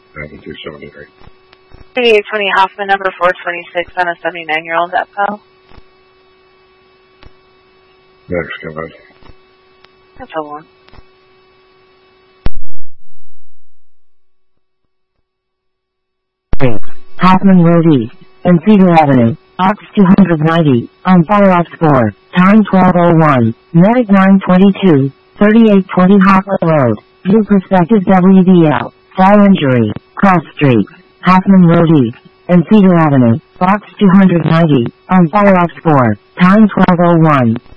273. 3820 Hoffman, number 426 on a 79-year-old Depot. Next, come on. That's a one. Hoffman Road East and Cedar Avenue, Ox 290, on Fire Ops 4, time 12:01, Medic 922, 3820 Hoffman Road, View Perspective WDL, Fall Injury, Cross Street, Hoffman Road East and Cedar Avenue, Box 290, on Fire Ops 4, time 12:01.